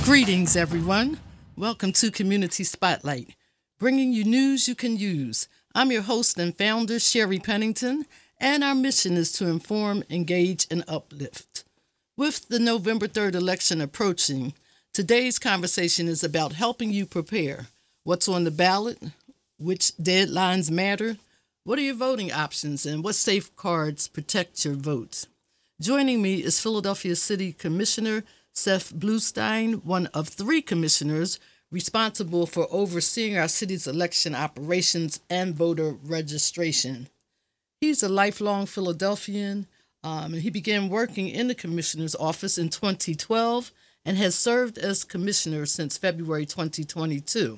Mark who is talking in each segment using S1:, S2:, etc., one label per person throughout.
S1: Greetings, everyone. Welcome to Community Spotlight, bringing you news you can use. I'm your host and founder, Sherry Pennington, and our mission is to inform, engage, and uplift. With the November 3rd election approaching, today's conversation is about helping you prepare. What's on the ballot? Which deadlines matter? What are your voting options? And what safeguards protect your votes? Joining me is Philadelphia City Commissioner Seth Bluestein, one of three commissioners responsible for overseeing our city's election operations and voter registration. He's a lifelong Philadelphian, and he began working in the commissioner's office in 2012 and has served as commissioner since February 2022.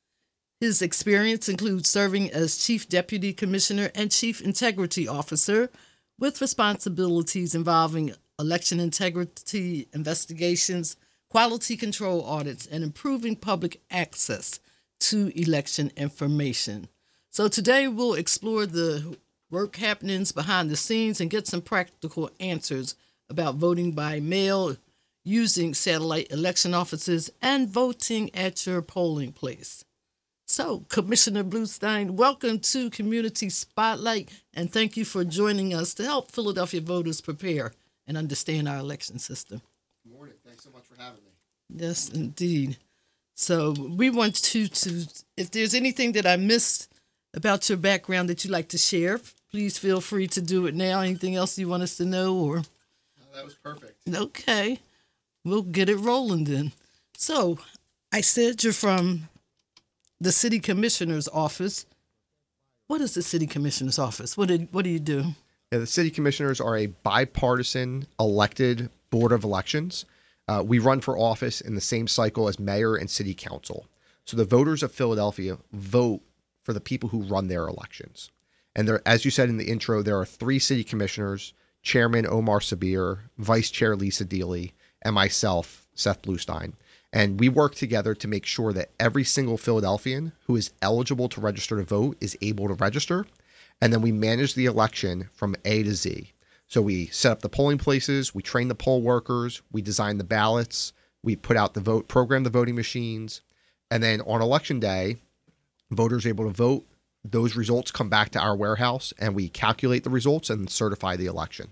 S1: His experience includes serving as Chief Deputy Commissioner and Chief Integrity Officer with responsibilities involving election integrity investigations, quality control audits, and improving public access to election information. So today we'll explore the work happenings behind the scenes and get some practical answers about voting by mail, using satellite election offices, and voting at your polling place. So, Commissioner Bluestein, welcome to Community Spotlight, and thank you for joining us to help Philadelphia voters prepare and understand our election system.
S2: Good morning. Thanks so much for having me.
S1: Yes, indeed. So we want you to, if there's anything that I missed about your background that you'd like to share, please feel free to do it now. Anything else you want us to know? Or
S2: That was perfect.
S1: Okay, we'll get it rolling then. So I said you're from the City Commissioner's Office. What is the City Commissioner's Office? What do you do?
S2: Yeah, the city commissioners are a bipartisan elected board of elections. We run for office in the same cycle as mayor and city council. So the voters of Philadelphia vote for the people who run their elections. And there, as you said in the intro, there are three city commissioners, Chairman Omar Sabir, Vice Chair Lisa Deely, and myself, Seth Bluestein. And we work together to make sure that every single Philadelphian who is eligible to register to vote is able to register. And then we manage the election from A to Z. So we set up the polling places, we train the poll workers, we design the ballots, we put out the vote, program the voting machines. And then on election day, voters are able to vote. Those results come back to our warehouse and we calculate the results and certify the election.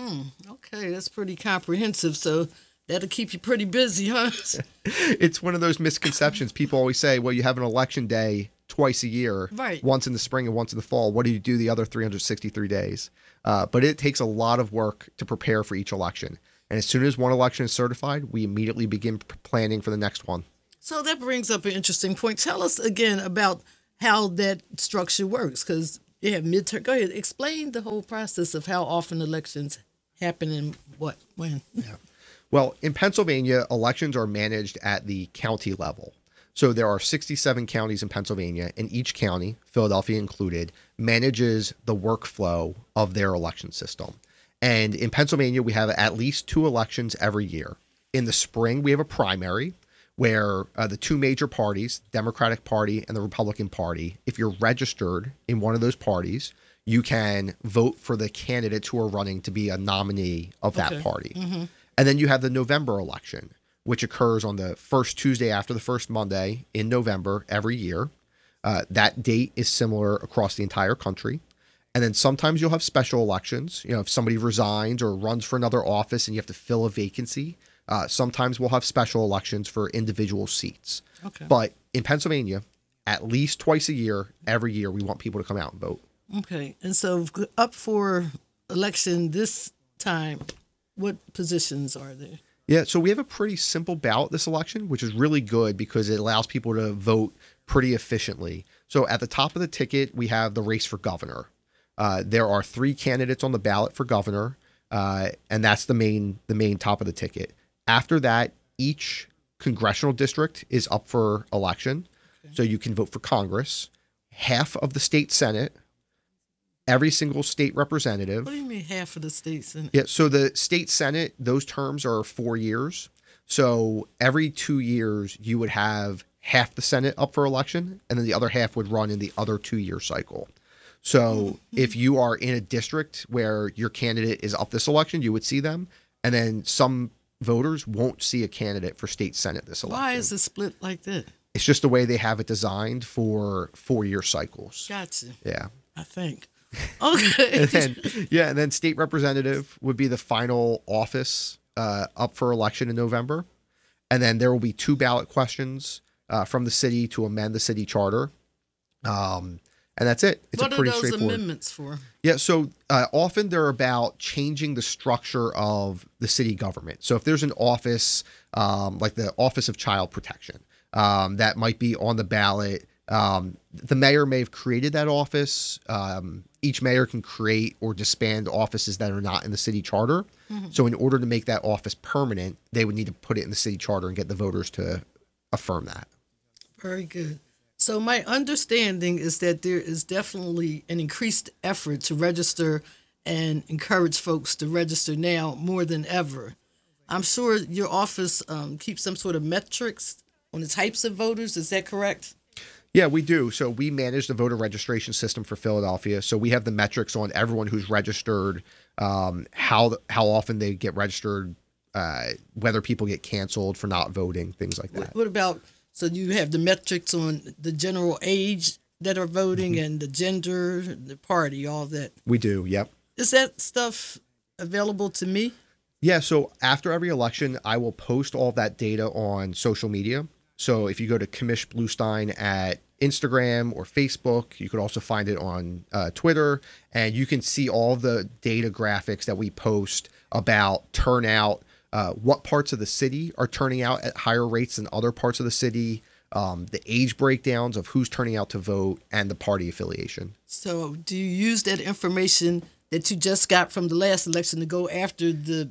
S1: Okay, that's pretty comprehensive. So that'll keep you pretty busy, huh?
S2: It's one of those misconceptions. People always say, well, you have an election day twice a year,
S1: right?
S2: Once in the spring and once in the fall. What do you do the other 363 days? But it takes a lot of work to prepare for each election. And as soon as one election is certified, we immediately begin planning for the next one.
S1: So that brings up an interesting point. Tell us again about how that structure works, because you have midterm. Go ahead, explain the whole process of how often elections happen and when.
S2: Yeah. Well, in Pennsylvania, elections are managed at the county level. So there are 67 counties in Pennsylvania, and each county, Philadelphia included, manages the workflow of their election system. And in Pennsylvania, we have at least two elections every year. In the spring, we have a primary where the two major parties, Democratic Party and the Republican Party, if you're registered in one of those parties, you can vote for the candidates who are running to be a nominee of that party. Mm-hmm. And then you have the November election, which occurs on the first Tuesday after the first Monday in November every year. That date is similar across the entire country. And then sometimes you'll have special elections. You know, if somebody resigns or runs for another office and you have to fill a vacancy, sometimes we'll have special elections for individual seats.
S1: Okay.
S2: But in Pennsylvania, at least twice a year, every year, we want people to come out and vote.
S1: Okay. And so up for election this time, what positions are there?
S2: Yeah, so we have a pretty simple ballot this election, which is really good because it allows people to vote pretty efficiently. So at the top of the ticket, we have the race for governor. There are three candidates on the ballot for governor, and that's the main top of the ticket. After that, each congressional district is up for election, so you can vote for Congress, half of the state Senate, every single state representative.
S1: What do you mean half of the state Senate?
S2: Yeah, so the state Senate, those terms are 4 years. So every 2 years, you would have half the Senate up for election, and then the other half would run in the other 2-year cycle. So if you are in a district where your candidate is up this election, you would see them. And then some voters won't see a candidate for state senate this election.
S1: Why is it split like that?
S2: It's just the way they have it designed for 4-year cycles.
S1: Gotcha.
S2: Yeah.
S1: I think. Okay.
S2: and then state representative would be the final office up for election in November. And then there will be 2 ballot questions from the city to amend the city charter. And that's it. It's
S1: what
S2: a pretty
S1: are those
S2: straightforward
S1: amendments for?
S2: Yeah, so often they're about changing the structure of the city government. So if there's an office, like the Office of Child Protection, that might be on the ballot, the mayor may have created that office. Each mayor can create or disband offices that are not in the city charter. Mm-hmm. So in order to make that office permanent, they would need to put it in the city charter and get the voters to affirm that.
S1: Very good. So my understanding is that there is definitely an increased effort to register and encourage folks to register now more than ever. I'm sure your office keeps some sort of metrics on the types of voters. Is that correct?
S2: Yeah, we do. So we manage the voter registration system for Philadelphia. So we have the metrics on everyone who's registered, how often they get registered, whether people get canceled for not voting, things like that.
S1: What about, so you have the metrics on the general age that are voting mm-hmm. and the gender, the party, all that?
S2: We do, yep.
S1: Is that stuff available to me?
S2: Yeah, so after every election, I will post all that data on social media. So if you go to Kamish Bluestein at Instagram or Facebook, you could also find it on Twitter, and you can see all the data graphics that we post about turnout, what parts of the city are turning out at higher rates than other parts of the city, the age breakdowns of who's turning out to vote, and the party affiliation.
S1: So do you use that information that you just got from the last election to go after the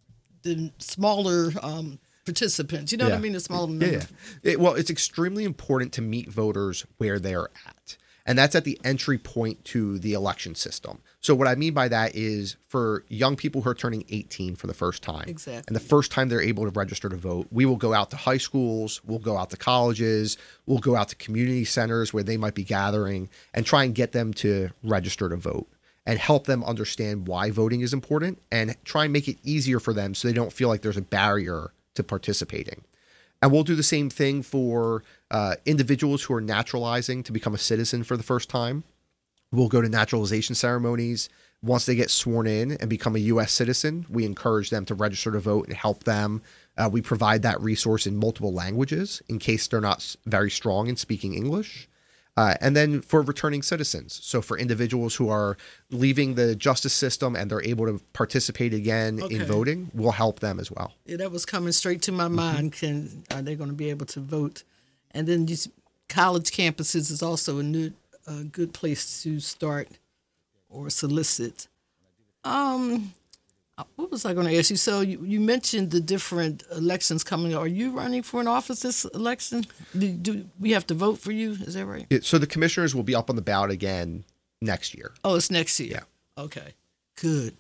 S1: smaller participants? You know what I mean? The smaller number.
S2: Yeah. Well, it's extremely important to meet voters where they're at. And that's at the entry point to the election system. So what I mean by that is for young people who are turning 18 for the first time.
S1: Exactly.
S2: And the first time they're able to register to vote, we will go out to high schools, we'll go out to colleges, we'll go out to community centers where they might be gathering and try and get them to register to vote and help them understand why voting is important and try and make it easier for them so they don't feel like there's a barrier to participating. And we'll do the same thing for individuals who are naturalizing to become a citizen for the first time. We'll go to naturalization ceremonies. Once they get sworn in and become a U.S. citizen, we encourage them to register to vote and help them. We provide that resource in multiple languages in case they're not very strong in speaking English. And then for returning citizens. So for individuals who are leaving the justice system and they're able to participate again in voting, we'll help them as well.
S1: Yeah, that was coming straight to my mind. Are they going to be able to vote? And then college campuses is also a good place to start or solicit. What was I going to ask you? So you mentioned the different elections coming. Are you running for an office this election? Do we have to vote for you? Is that right?
S2: So the commissioners will be up on the ballot again next year.
S1: Oh, it's next year.
S2: Yeah.
S1: Okay. Good.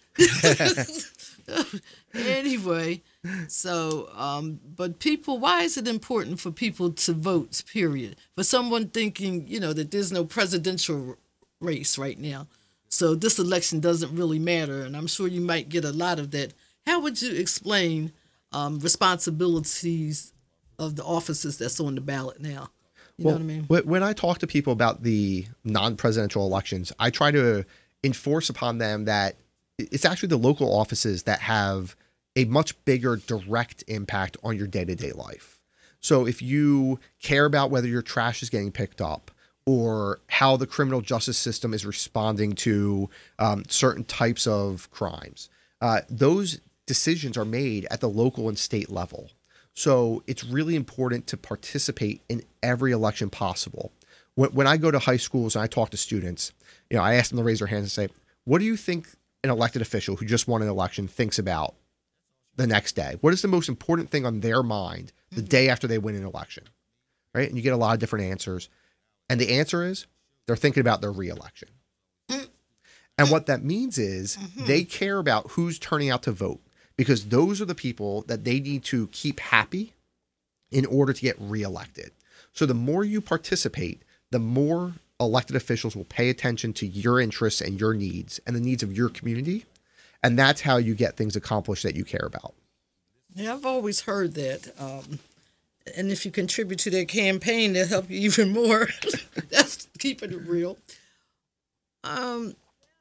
S1: Anyway, so, but people, why is it important for people to vote, period? For someone thinking, that there's no presidential race right now, so this election doesn't really matter, and I'm sure you might get a lot of that. How would you explain responsibilities of the offices that's on the ballot now? You know what I mean?
S2: When I talk to people about the non-presidential elections, I try to enforce upon them that it's actually the local offices that have a much bigger direct impact on your day-to-day life. So if you care about whether your trash is getting picked up, or how the criminal justice system is responding to certain types of crimes. Those decisions are made at the local and state level. So it's really important to participate in every election possible. When I go to high schools and I talk to students, I ask them to raise their hands and say, what do you think an elected official who just won an election thinks about the next day? What is the most important thing on their mind the day after they win an election? Right? And you get a lot of different answers. And the answer is they're thinking about their reelection. And what that means is they care about who's turning out to vote because those are the people that they need to keep happy in order to get reelected. So the more you participate, the more elected officials will pay attention to your interests and your needs and the needs of your community. And that's how you get things accomplished that you care about.
S1: Yeah, I've always heard that. And if you contribute to their campaign, they'll help you even more. That's keeping it real. Um,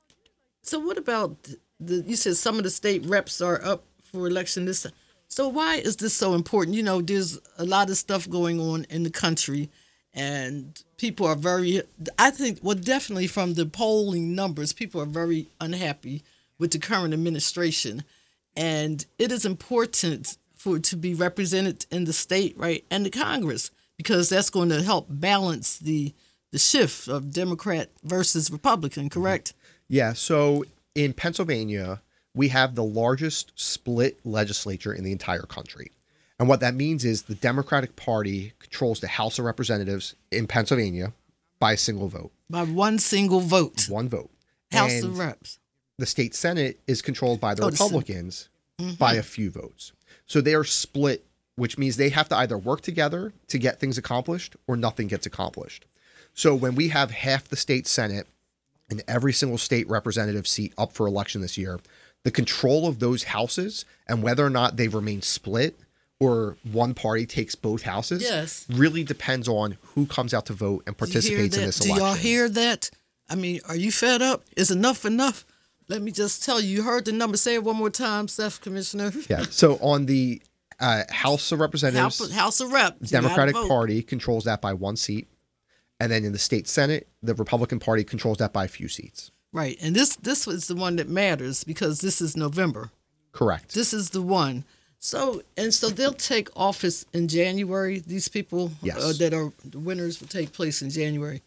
S1: so what about you said some of the state reps are up for election this. So why is this so important? You know, there's a lot of stuff going on in the country, and people are very. I think, well, definitely from the polling numbers, people are very unhappy with the current administration, and it is important for it to be represented in the state, right, and the Congress, because that's going to help balance the shift of Democrat versus Republican. Correct?
S2: Yeah. So in Pennsylvania, we have the largest split legislature in the entire country. And what that means is the Democratic Party controls the House of Representatives in Pennsylvania by a single vote.
S1: By one single vote.
S2: One vote.
S1: House
S2: And
S1: of Reps.
S2: the state Senate is controlled by the
S1: Oh, the Senate.
S2: Republicans by a few votes. So they are split, which means they have to either work together to get things accomplished or nothing gets accomplished. So when we have half the state Senate and every single state representative seat up for election this year, the control of those houses and whether or not they remain split or one party takes both houses
S1: Yes.
S2: really depends on who comes out to vote and
S1: Do you hear
S2: participates in
S1: that?
S2: this
S1: Do
S2: election.
S1: y'all hear that? I mean, are you fed up? Is enough enough? Let me just tell you, you heard the number. Say it one more time, Seth, Commissioner.
S2: Yeah. So on the House of Representatives,
S1: House of Reps. you
S2: Democratic
S1: gotta vote.
S2: Party controls that by one seat. And then in the state Senate, the Republican Party controls that by a few seats.
S1: Right. And this was the one that matters because this is November.
S2: Correct.
S1: This is the one. So they'll take office in January. These people
S2: Yes.
S1: that are the winners will take place in January.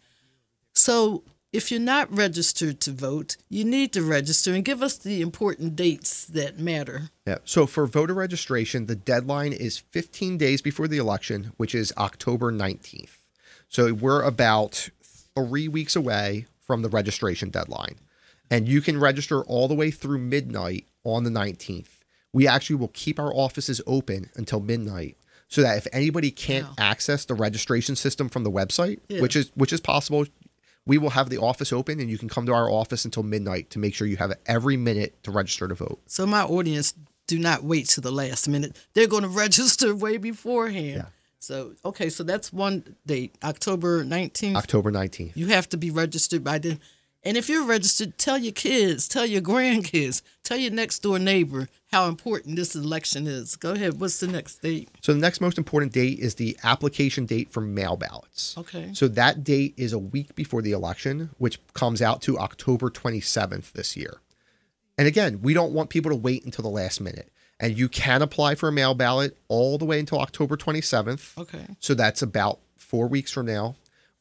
S1: So if you're not registered to vote, you need to register and give us the important dates that matter.
S2: Yeah. So for voter registration, the deadline is 15 days before the election, which is October 19th. So we're about 3 weeks away from the registration deadline. And you can register all the way through midnight on the 19th. We actually will keep our offices open until midnight so that if anybody can't
S1: Wow.
S2: access the registration system from the website,
S1: Yeah.
S2: which is possible, we will have the office open and you can come to our office until midnight to make sure you have every minute to register to vote.
S1: So my audience do not wait to the last minute. They're going to register way beforehand.
S2: Yeah.
S1: So, okay, so that's one date, October 19th.
S2: October 19th.
S1: You have to be registered by then. And if you're registered, tell your kids, tell your grandkids, tell your next door neighbor how important this election is. Go ahead. What's the next date?
S2: So the next most important date is the application date for mail ballots.
S1: Okay.
S2: So that date is a week before the election, which comes out to October 27th this year. And again, we don't want people to wait until the last minute. And you can apply for a mail ballot all the way until October 27th.
S1: Okay.
S2: So that's about 4 weeks from now.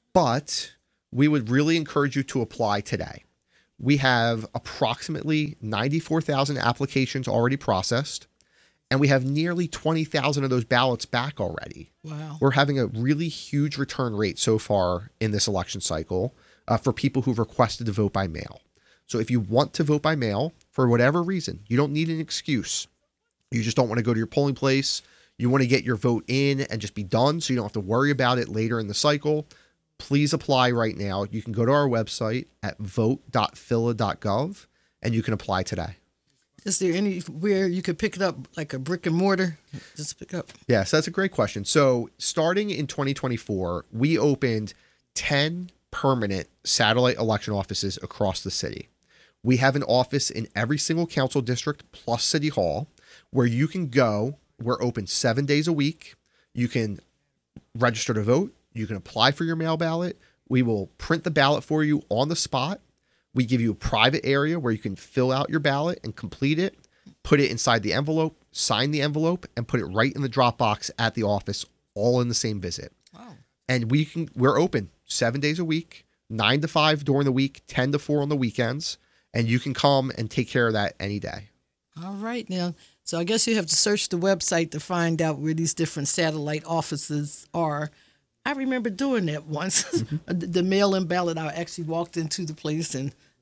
S2: But we would really encourage you to apply today. We have approximately 94,000 applications already processed, and we have nearly 20,000 of those ballots back already.
S1: Wow.
S2: We're having a really huge return rate so far in this election cycle for people who've requested to vote by mail. So if you want to vote by mail, for whatever reason, you don't need an excuse. You just don't want to go to your polling place. You want to get your vote in and just be done so you don't have to worry about it later in the cycle. Please apply right now. You can go to our website at vote.phila.gov and you can apply today.
S1: Is there anywhere you could pick it up, like a brick and mortar? Just pick up.
S2: Yes, that's a great question. So starting in 2024, we opened 10 permanent satellite election offices across the city. We have an office in every single council district plus City Hall where you can go. We're open 7 days a week. You can register to vote. You can apply for your mail ballot. We will print the ballot for you on the spot. We give you a private area where you can fill out your ballot and complete it, put it inside the envelope, sign the envelope, and put it right in the drop box at the office, all in the same visit.
S1: Wow.
S2: And we're open 7 days a week, 9 to 5 during the week, 10 to 4 on the weekends, and you can come and take care of that any day.
S1: All right now. So I guess you have to search the website to find out where these different satellite offices are. I remember doing that once. The mail-in ballot, I actually walked into the place and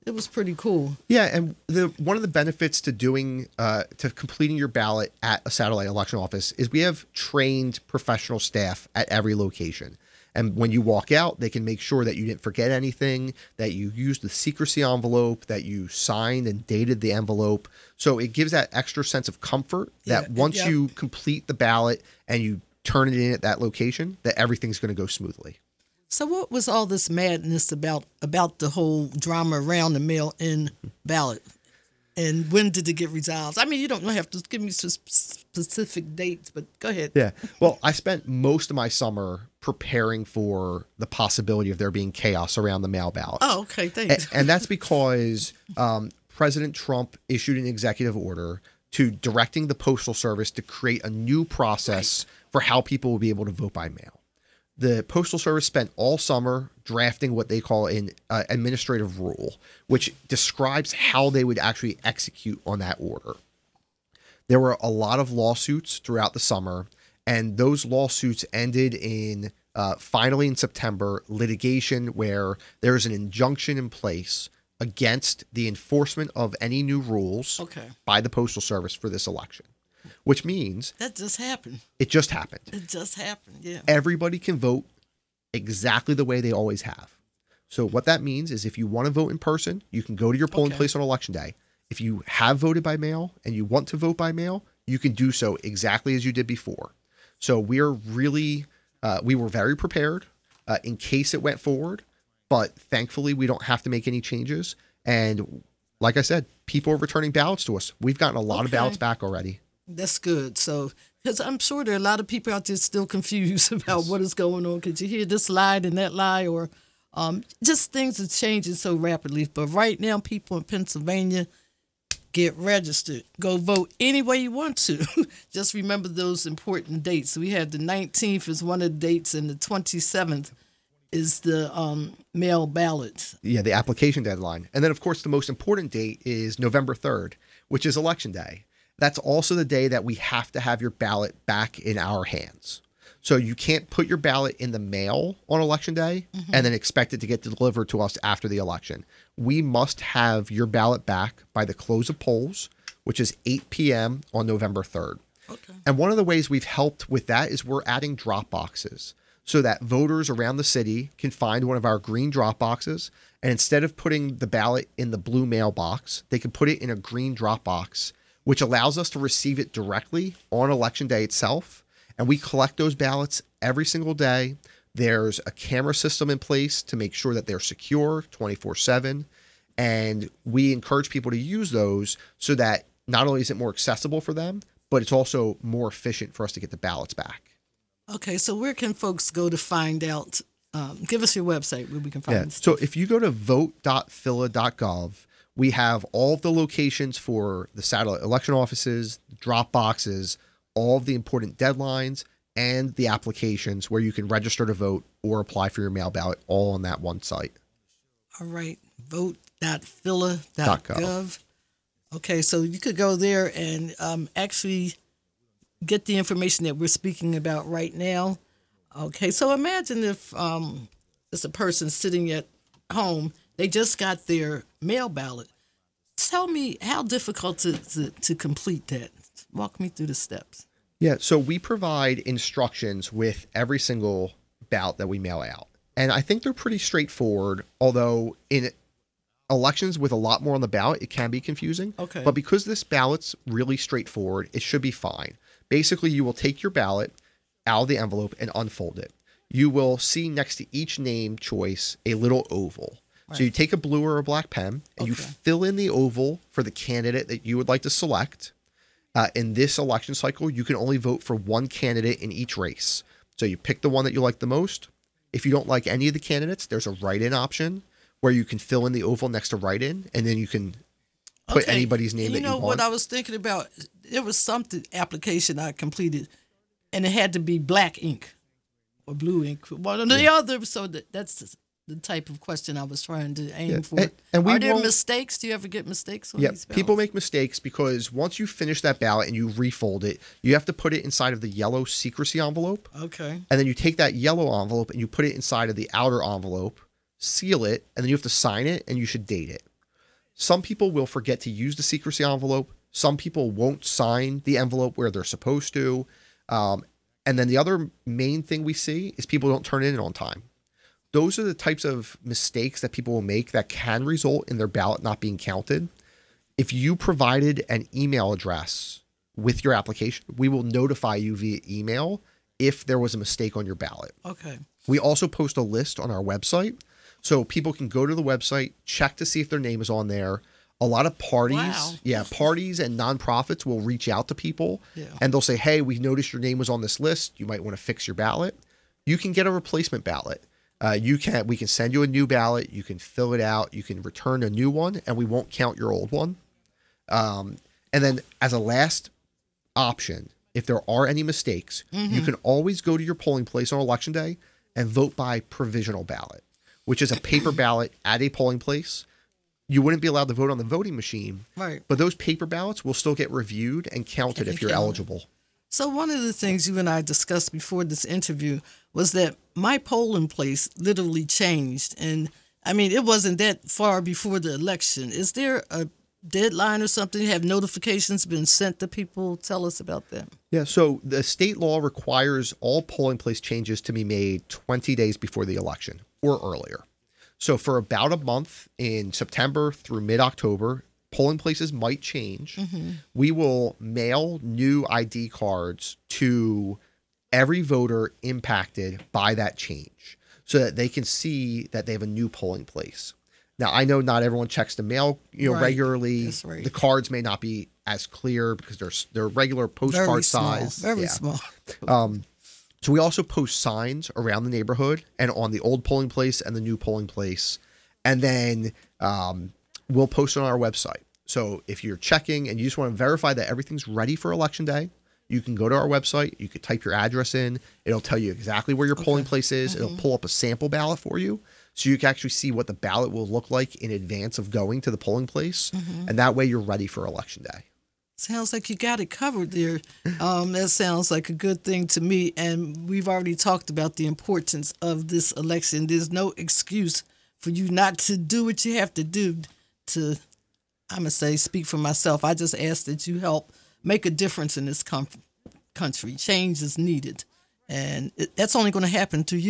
S1: It was pretty cool.
S2: Yeah, and one of the benefits to doing to completing your ballot at a satellite election office is we have trained professional staff at every location. And when you walk out, they can make sure that you didn't forget anything, that you used the secrecy envelope, that you signed and dated the envelope. So it gives that extra sense of comfort that once you complete the ballot and you turn it in at that location, that everything's going to go smoothly.
S1: So what was all this madness about the whole drama around the mail-in ballot? And when did it get resolved? I mean, you don't have to give me specific dates, but go ahead.
S2: Yeah. Well, I spent most of my summer preparing for the possibility of there being chaos around the mail ballots.
S1: Oh, okay. Thanks.
S2: And that's because President Trump issued an executive order to directing the Postal Service to create a new process for how people will be able to vote by mail. The Postal Service spent all summer drafting what they call an administrative rule, which describes how they would actually execute on that order. There were a lot of lawsuits throughout the summer, and those lawsuits ended in finally in September litigation where there's an injunction in place against the enforcement of any new rules by the Postal Service for this election. Which means
S1: that just happened.
S2: It just happened.
S1: It just happened, yeah.
S2: Everybody can vote exactly the way they always have. So what that means is if you want to vote in person, you can go to your polling place on election day. If you have voted by mail and you want to vote by mail, you can do so exactly as you did before. So we were very prepared in case it went forward, but thankfully we don't have to make any changes. And like I said, people are returning ballots to us. We've gotten a lot of ballots back already.
S1: That's good. So, because I'm sure there are a lot of people out there still confused about what is going on. Could you hear this lie and that lie, or just things are changing so rapidly. But right now, people in Pennsylvania, get registered. Go vote any way you want to. Just remember those important dates. We had the 19th is one of the dates, and the 27th is the mail ballot.
S2: Yeah, the application deadline. And then, of course, the most important date is November 3rd, which is Election Day. That's also the day that we have to have your ballot back in our hands. So you can't put your ballot in the mail on Election Day and then expect it to get delivered to us after the election. We must have your ballot back by the close of polls, which is 8 p.m. on November 3rd. Okay. And one of the ways we've helped with that is we're adding drop boxes so that voters around the city can find one of our green drop boxes. And instead of putting the ballot in the blue mailbox, they can put it in a green drop box, which allows us to receive it directly on Election Day itself. And we collect those ballots every single day. There's a camera system in place to make sure that they're secure 24/7. And we encourage people to use those so that not only is it more accessible for them, but it's also more efficient for us to get the ballots back.
S1: Okay, so where can folks go to find out? Give us your website where we can find this.
S2: So if you go to vote.phila.gov, we have all of the locations for the satellite election offices, drop boxes, all of the important deadlines, and the applications where you can register to vote or apply for your mail ballot, all on that one site.
S1: All right. Vote.phila.gov. Okay, so you could go there and actually get the information that we're speaking about right now. Okay, so imagine if it's a person sitting at home, they just got their mail ballot. Tell me how difficult to complete that. Walk me through the steps.
S2: Yeah, so we provide instructions with every single ballot that we mail out. And I think they're pretty straightforward, although in elections with a lot more on the ballot, it can be confusing.
S1: Okay.
S2: But because this ballot's really straightforward, it should be fine. Basically, you will take your ballot out of the envelope and unfold it. You will see next to each name choice a little oval. Right. So you take a blue or a black pen and you fill in the oval for the candidate that you would like to select. In this election cycle, you can only vote for one candidate in each race. So you pick the one that you like the most. If you don't like any of the candidates, there's a write-in option where you can fill in the oval next to write-in, and then you can put anybody's name that you want.
S1: You know what I was thinking about? There was something application I completed, and it had to be black ink or blue ink, one or the other. So that's the type of question I was trying to aim for.
S2: And
S1: Are there mistakes? Do you ever get mistakes on these ballots?
S2: People make mistakes because once you finish that ballot and you refold it, you have to put it inside of the yellow secrecy envelope.
S1: Okay.
S2: And then you take that yellow envelope and you put it inside of the outer envelope, seal it, and then you have to sign it, and you should date it. Some people will forget to use the secrecy envelope. Some people won't sign the envelope where they're supposed to. And then the other main thing we see is people don't turn it in on time. Those are the types of mistakes that people will make that can result in their ballot not being counted. If you provided an email address with your application, we will notify you via email if there was a mistake on your ballot.
S1: Okay.
S2: We also post a list on our website, so people can go to the website, check to see if their name is on there. A lot of parties, parties and nonprofits will reach out to people and they'll say, hey, we noticed your name was on this list. You might want to fix your ballot. You can get a replacement ballot. We can send you a new ballot. You can fill it out. You can return a new one and we won't count your old one. And then as a last option, if there are any mistakes, you can always go to your polling place on election day and vote by provisional ballot, which is a paper ballot at a polling place. You wouldn't be allowed to vote on the voting machine,
S1: right?
S2: But those paper ballots will still get reviewed and counted if you're eligible.
S1: So one of the things you and I discussed before this interview was that my polling place literally changed. And I mean, it wasn't that far before the election. Is there a deadline or something? Have notifications been sent to people? Tell us about that.
S2: Yeah, so the state law requires all polling place changes to be made 20 days before the election or earlier. So for about a month in September through mid-October, polling places might change. We will mail new ID cards to every voter impacted by that change so that they can see that they have a new polling place. Now, I know not everyone checks the mail regularly.
S1: That's right.
S2: The cards may not be as clear because they're regular postcard size.
S1: Very small.
S2: So we also post signs around the neighborhood and on the old polling place and the new polling place. And then we'll post it on our website. So if you're checking and you just want to verify that everything's ready for election day, you can go to our website. You could type your address in. It'll tell you exactly where your polling place is. It'll pull up a sample ballot for you. So you can actually see what the ballot will look like in advance of going to the polling place. And that way you're ready for election day.
S1: Sounds like you got it covered there. That sounds like a good thing to me. And we've already talked about the importance of this election. There's no excuse for you not to do what you have to do to, I'm going to say, speak for myself. I just ask that you help make a difference in this country. Change is needed. And that's only going to happen through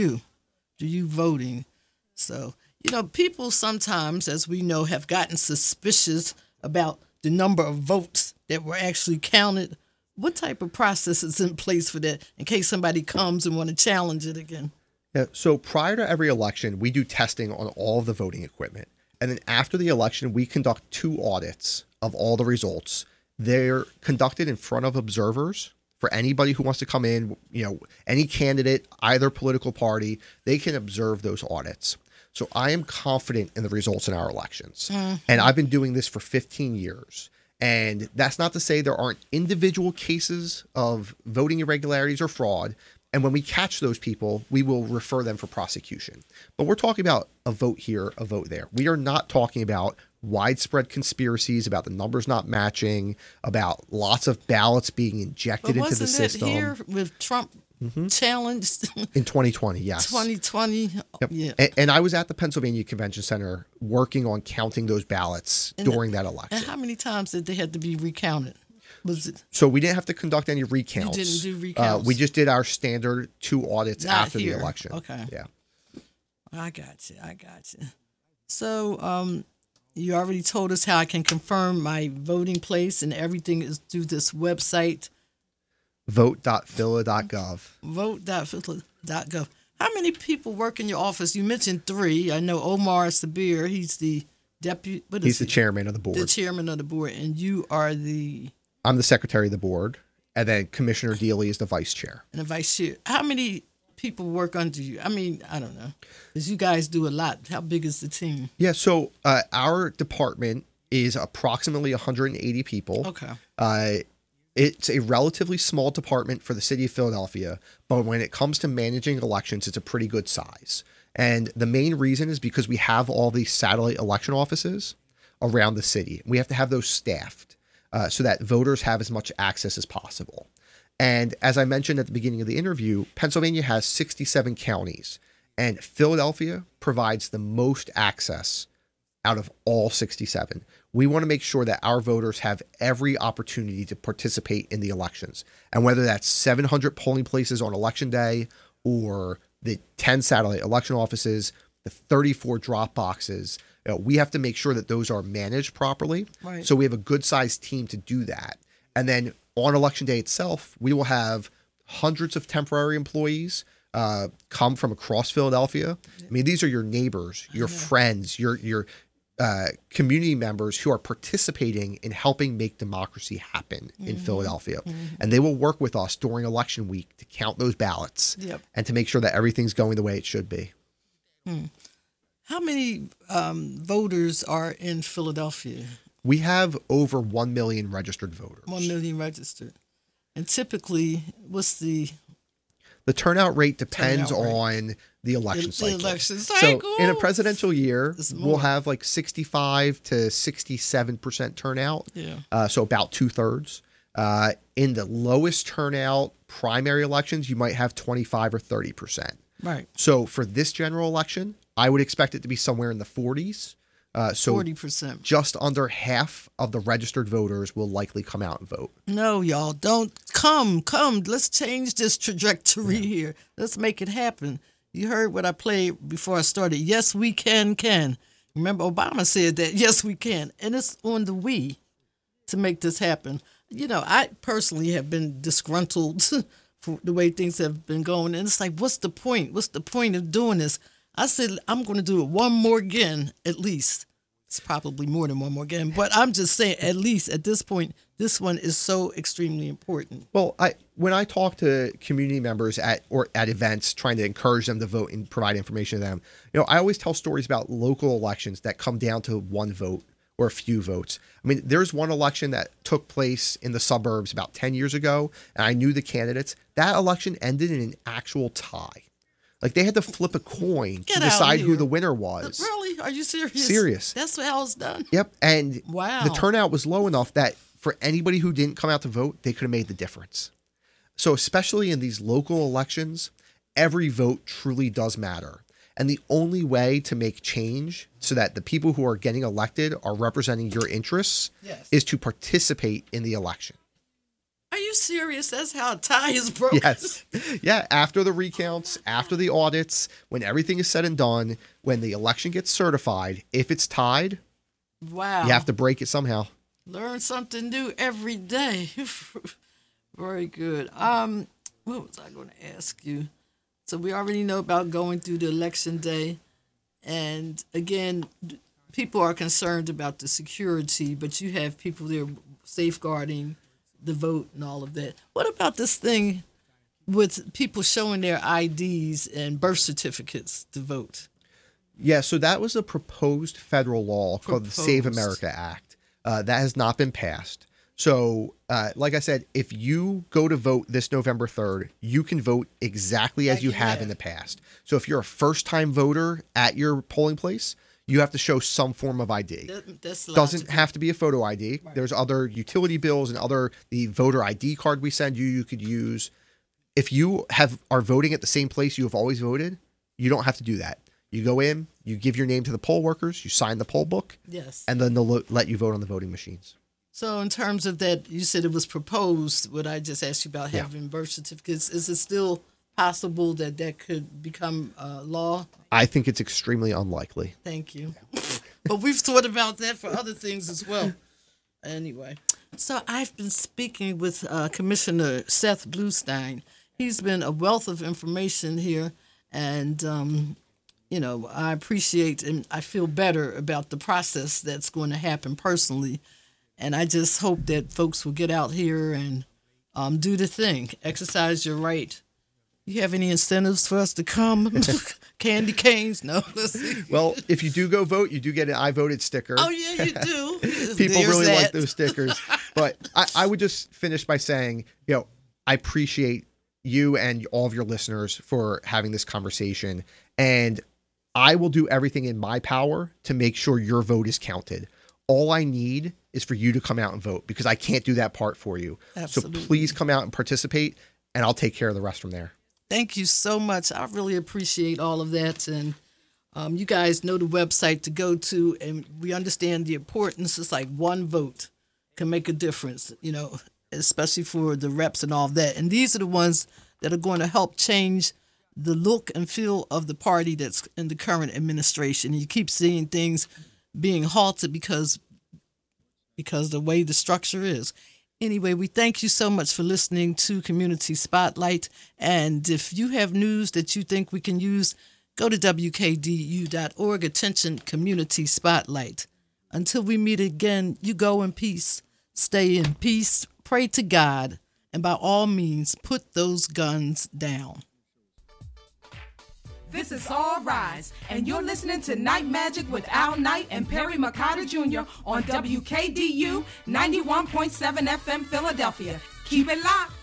S1: you voting. So, people sometimes, as we know, have gotten suspicious about the number of votes that were actually counted. What type of process is in place for that in case somebody comes and want to challenge it again?
S2: Yeah, so prior to every election, we do testing on all of the voting equipment. And then after the election, we conduct 2 audits of all the results. They're conducted in front of observers for anybody who wants to come in, any candidate, either political party, they can observe those audits. So I am confident in the results in our elections. And I've been doing this for 15 years. And that's not to say there aren't individual cases of voting irregularities or fraud. And when we catch those people, we will refer them for prosecution. But we're talking about a vote here, a vote there. We are not talking about widespread conspiracies about the numbers not matching, about lots of ballots being injected into the system.
S1: Wasn't that here with Trump challenged?
S2: In 2020, yes.
S1: 2020,
S2: Yep.
S1: yeah.
S2: And I was at the Pennsylvania Convention Center working on counting those ballots during that election.
S1: And how many times did they have to be recounted? Was it?
S2: So we didn't have to conduct any recounts.
S1: You didn't do recounts?
S2: We just did our standard 2 audits
S1: Not
S2: after
S1: here.
S2: the election.
S1: Okay.
S2: Yeah.
S1: I got you. So you already told us how I can confirm my voting place, and everything is through this website.
S2: Vote.phila.gov.
S1: Vote.phila.gov. How many people work in your office? You mentioned 3. I know Omar Sabir. He's the deputy.
S2: He's the chairman of the board.
S1: The chairman of the board, and you are
S2: I'm the secretary of the board, and then Commissioner Dealey is the vice chair.
S1: And the vice chair. How many people work under you? I mean, I don't know, because you guys do a lot. How big is the team?
S2: Yeah, so our department is approximately 180 people.
S1: Okay.
S2: It's a relatively small department for the city of Philadelphia, but when it comes to managing elections, it's a pretty good size. And the main reason is because we have all these satellite election offices around the city. We have to have those staffed so that voters have as much access as possible. And as I mentioned at the beginning of the interview, Pennsylvania has 67 counties, and Philadelphia provides the most access out of all 67. We want to make sure that our voters have every opportunity to participate in the elections. And whether that's 700 polling places on election day or the 10 satellite election offices, the 34 drop boxes, we have to make sure that those are managed properly.
S1: Right.
S2: So we have a good sized team to do that. And then on election day itself, we will have hundreds of temporary employees come from across Philadelphia. I mean, these are your neighbors, your friends, your community members who are participating in helping make democracy happen in Philadelphia. And they will work with us during election week to count those ballots and to make sure that everything's going the way it should be.
S1: How many voters are in Philadelphia?
S2: We have over 1 million registered voters.
S1: 1 million registered. And typically, what's the
S2: turnout rate depends on the election cycle.
S1: The election cycle.
S2: So in a presidential year, we'll have like 65 to 67% turnout.
S1: Yeah.
S2: So about 2/3. In the lowest turnout primary elections, you might have 25 or 30%.
S1: Right.
S2: So for this general election, I would expect it to be somewhere in the 40s. So
S1: 40%.
S2: Just under half of the registered voters will likely come out and vote.
S1: No, y'all, don't come. Let's change this trajectory here. Let's make it happen. You heard what I played before I started. Yes, we can. Remember, Obama said that. Yes, we can. And it's on the we to make this happen. You know, I personally have been disgruntled for the way things have been going. And it's like, what's the point? What's the point of doing this? I said, I'm going to do it one more again, at least. It's probably more than one more again, but I'm just saying, at least at this point, this one is so extremely important.
S2: Well, when I talk to community members at events, trying to encourage them to vote and provide information to them, I always tell stories about local elections that come down to one vote or a few votes. I mean, there's one election that took place in the suburbs about 10 years ago, and I knew the candidates. That election ended in an actual tie. Like, they had to flip a coin to decide who the winner was.
S1: Really? Are you serious?
S2: Serious.
S1: That's how it's done?
S2: Yep. And
S1: wow.
S2: The turnout was low enough that for anybody who didn't come out to vote, they could have made the difference. So especially in these local elections, every vote truly does matter. And the only way to make change so that the people who are getting elected are representing your interests is to participate in the election.
S1: Are you serious? That's how a tie is broken?
S2: Yes. Yeah. After the recounts, after the audits, when everything is said and done, when the election gets certified, if it's tied,
S1: wow,
S2: you have to break it somehow.
S1: Learn something new every day. Very good. What was I going to ask you? So we already know about going through the election day. And again, people are concerned about the security, but you have people there safeguarding the vote and all of that. What about this thing with people showing their IDs and birth certificates to vote?
S2: Yeah, so that was a proposed federal law called the Save America Act. That has not been passed. So, like I said, if you go to vote this November 3rd, you can vote exactly as you have in the past. So if you're a first-time voter at your polling place, you have to show some form of ID.
S1: That's
S2: doesn't have to be a photo ID. Right. There's other utility bills and the voter ID card we send you could use. If you are voting at the same place you have always voted, you don't have to do that. You go in, you give your name to the poll workers, you sign the poll book, and then they'll let you vote on the voting machines.
S1: So in terms of that, you said it was proposed, what I just asked you about having birth certificates. Is it still possible that could become law?
S2: I think it's extremely unlikely.
S1: Thank you. But we've thought about that for other things as well. Anyway, so I've been speaking with Commissioner Seth Bluestein. He's been a wealth of information here, and I appreciate and I feel better about the process that's going to happen personally. And I just hope that folks will get out here and do the thing, exercise your right. You have any incentives for us to come? Candy canes? No. Let's see.
S2: Well, if you do go vote, you do get an I voted sticker.
S1: Oh, yeah, you do.
S2: People really like those stickers. But I would just finish by saying, I appreciate you and all of your listeners for having this conversation. And I will do everything in my power to make sure your vote is counted. All I need is for you to come out and vote because I can't do that part for you.
S1: Absolutely.
S2: So please come out and participate, and I'll take care of the rest from there.
S1: Thank you so much. I really appreciate all of that. And You guys know the website to go to, and we understand the importance. It's like one vote can make a difference, especially for the reps and all that. And these are the ones that are going to help change the look and feel of the party that's in the current administration. You keep seeing things being halted because the way the structure is. Anyway, we thank you so much for listening to Community Spotlight. And if you have news that you think we can use, go to WKDU.org. Attention, Community Spotlight. Until we meet again, you go in peace, stay in peace, pray to God, and by all means, put those guns down.
S3: This is All Rise, and you're listening to Night Magic with Al Knight and Perry Mercado Jr. on WKDU 91.7 FM Philadelphia. Keep it locked.